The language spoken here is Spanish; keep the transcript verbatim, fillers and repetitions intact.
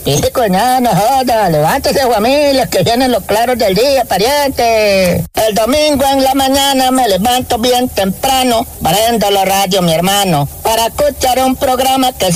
pico, no, no joda, levántese familia, que vienen los claros del día, pariente. El domingo en la mañana me levanto bien temprano, prendo la radio, mi hermano, para escuchar un programa que